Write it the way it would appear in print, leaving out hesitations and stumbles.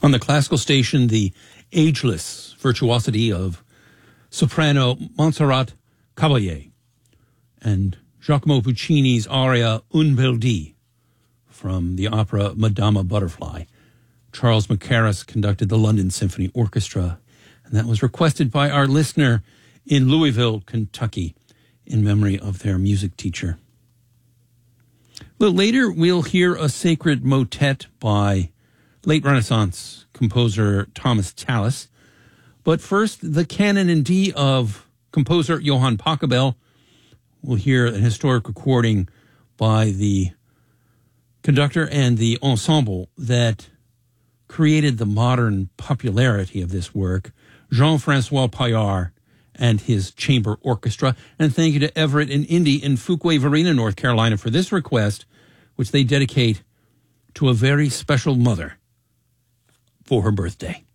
On the classical station, the ageless virtuosity of soprano Montserrat Caballé and Giacomo Puccini's aria Un bel dì from the opera Madama Butterfly. Charles Mackerras conducted the London Symphony Orchestra, and that was requested by our listener in Louisville, Kentucky, in memory of their music teacher. A little later, we'll hear a sacred motet by late Renaissance composer Thomas Tallis. But first, the canon in D of composer Johann Pachelbel. We'll hear an historic recording by the conductor and the ensemble that created the modern popularity of this work, Jean-Francois Paillard and his chamber orchestra. And thank you to Everett and Indy in Fuquay-Varina, North Carolina, for this request, which they dedicate to a very special mother for her birthday.